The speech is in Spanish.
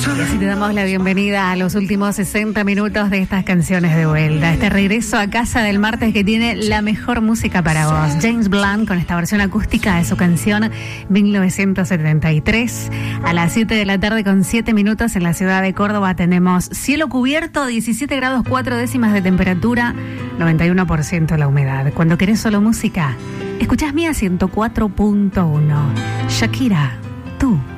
Y así te damos la bienvenida a los últimos 60 minutos de estas canciones de vuelta. Este regreso a casa del martes que tiene la mejor música para vos. James Blunt con esta versión acústica de su canción 1973. A las 7 de la tarde con 7 minutos en la ciudad de Córdoba tenemos cielo cubierto, 17 grados 4 décimas de temperatura, 91% la humedad. Cuando querés solo música, escuchás Mía 104.1. Shakira, tú.